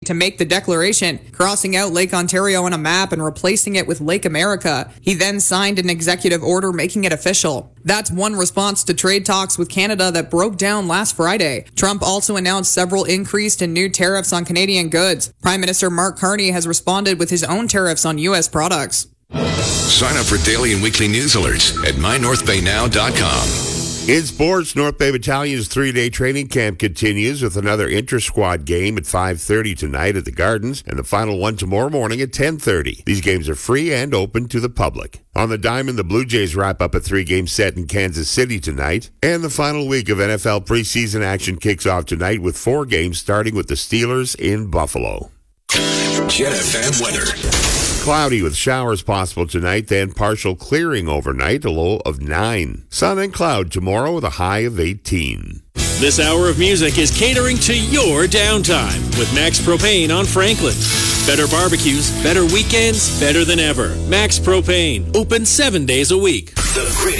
to make the declaration, crossing out Lake Ontario on a map and replacing it with Lake America. He then signed an executive order making it official. That's one response to trade talks with Canada that broke down last Friday. Trump also announced several increased and new tariffs on Canadian goods. Prime Minister Mark Carney has responded with his own tariffs on U.S. products. Sign up for daily and weekly news alerts at mynorthbaynow.com. In sports, North Bay Battalion's 3-day training camp continues with another inter-squad game at 5:30 tonight at the Gardens and the final one tomorrow morning at 10:30. These games are free and open to the public. On the diamond, the Blue Jays wrap up a 3-game set in Kansas City tonight, and the final week of NFL preseason action kicks off tonight with 4 games starting with the Steelers in Buffalo. Jet FM weather. Cloudy with showers possible tonight, then partial clearing overnight, a low of 9. Sun and cloud tomorrow with a high of 18. This hour of music is catering to your downtime with Max Propane on Franklin. Better barbecues, better weekends, better than ever. Max Propane, open 7 days a week.